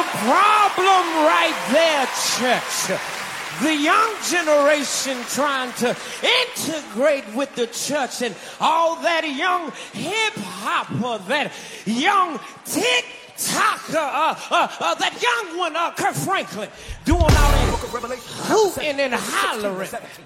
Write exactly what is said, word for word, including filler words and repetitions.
problem right there, church. The young generation trying to integrate with the church and all that young hip-hopper, that young tick-tocker, uh, uh, uh, that young one, uh, Kirk Franklin, doing all that hooting and hollering.